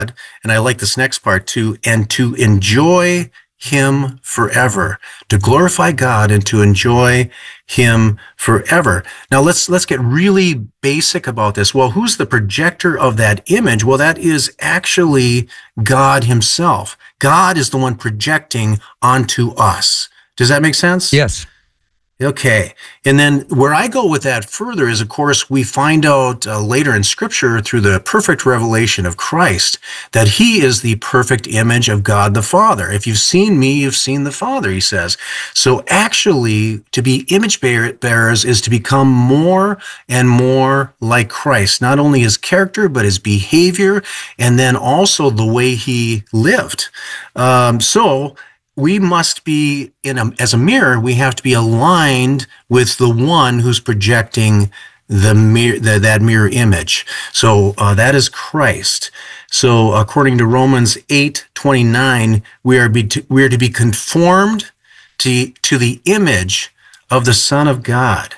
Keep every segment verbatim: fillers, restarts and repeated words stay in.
and I like this next part too, and to enjoy him forever, to glorify God and to enjoy him forever. Now let's let's get really basic about this. Well, who's the projector of that image? Well, that is actually God himself. God is the one projecting onto us. Does that make sense? Yes. Okay. And then where I go with that further is, of course, we find out uh, later in Scripture through the perfect revelation of Christ that he is the perfect image of God the Father. If you've seen me, you've seen the Father, he says. So actually, to be image bear- bearers is to become more and more like Christ, not only his character, but his behavior, and then also the way he lived. Um, so, we must be, in a, as a mirror, we have to be aligned with the one who's projecting the mirror, the, that mirror image. So uh, that is Christ. So according to Romans eight twenty-nine, we are be to, we are to be conformed to to the image of the Son of God.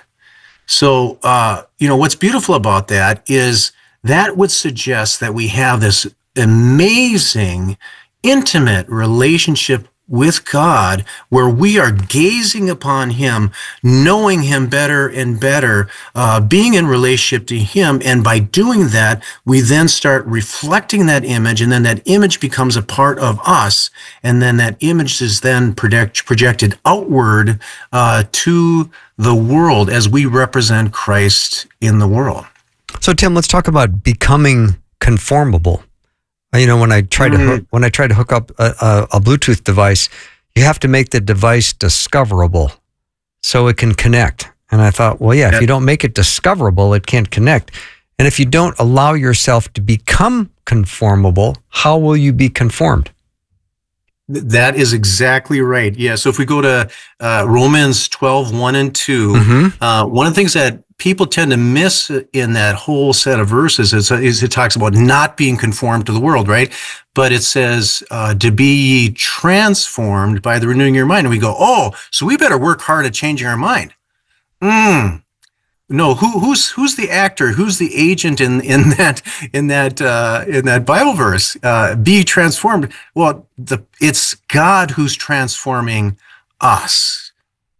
So uh, you know what's beautiful about that is that would suggest that we have this amazing, intimate relationship with God, where we are gazing upon him, knowing him better and better, uh, being in relationship to him. And by doing that, we then start reflecting that image, and then that image becomes a part of us. And then that image is then project, projected outward uh, to the world as we represent Christ in the world. So, Tim, let's talk about becoming conformable. You know, when I try to hook, when I try to hook up a, a, a Bluetooth device, you have to make the device discoverable so it can connect. And I thought, well, yeah, if you don't make it discoverable, it can't connect. And if you don't allow yourself to become conformable, how will you be conformed? That is exactly right. Yeah. So if we go to uh, Romans twelve, one and two, mm-hmm. uh, one of the things that people tend to miss in that whole set of verses is, is it talks about not being conformed to the world, right? But it says uh, to be ye transformed by the renewing of your mind. And we go, oh, so we better work hard at changing our mind. Hmm. No, who, who's who's the actor? Who's the agent in in that in that uh, in that Bible verse? Uh, be transformed. Well, the it's God who's transforming us.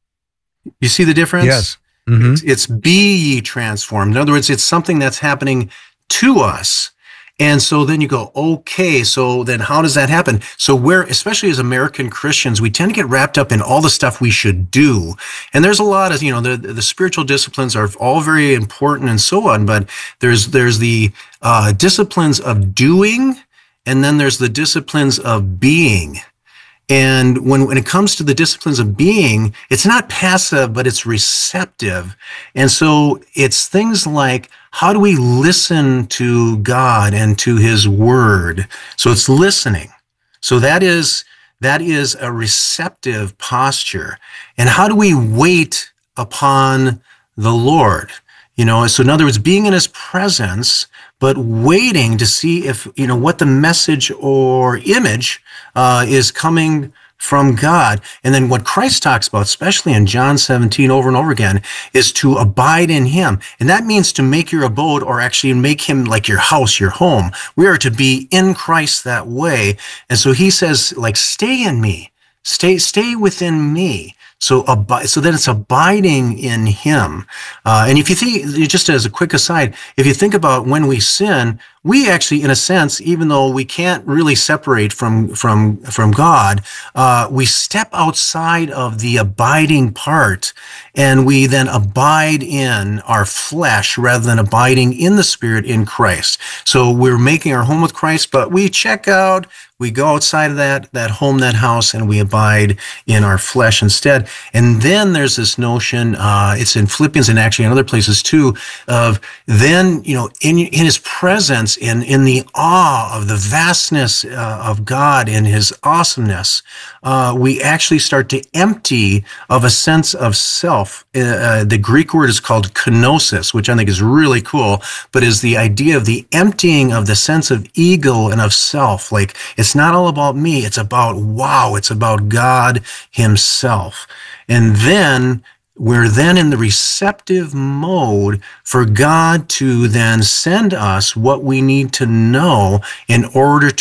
You see the difference? Yes. Mm-hmm. It's, it's be ye transformed. In other words, it's something that's happening to us. And so then you go, okay, so then how does that happen? So we're, especially as American Christians, we tend to get wrapped up in all the stuff we should do. And there's a lot of, you know, the, the spiritual disciplines are all very important and so on, but there's, there's the uh, disciplines of doing, and then there's the disciplines of being. And when, when it comes to the disciplines of being, it's not passive, but it's receptive. And so it's things like, how do we listen to God and to his word? So it's listening. So that is, that is a receptive posture. And how do we wait upon the Lord? You know, so in other words, being in his presence, but waiting to see if, you know, what the message or image uh, is coming from God. And then what Christ talks about, especially in John seventeen over and over again, is to abide in him. And that means to make your abode, or actually make him like your house, your home. We are to be in Christ that way. And so he says, like, stay in me, stay, stay within me. So, abi- so then it's abiding in him. Uh, and if you think, just as a quick aside, if you think about when we sin, we actually, in a sense, even though we can't really separate from from from God, uh, we step outside of the abiding part, and we then abide in our flesh rather than abiding in the Spirit in Christ. So we're making our home with Christ, but we check out, we go outside of that that home, that house, and we abide in our flesh instead. And then there's this notion, uh, it's in Philippians and actually in other places too, of then, you know, in in his presence, in in the awe of the vastness uh, of God and his awesomeness, uh, we actually start to empty of a sense of self. Uh, uh, the Greek word is called kenosis, which I think is really cool, but is the idea of the emptying of the sense of ego and of self. Like, it's not all about me, it's about, wow, it's about God himself. And then we're then in the receptive mode for God to then send us what we need to know in order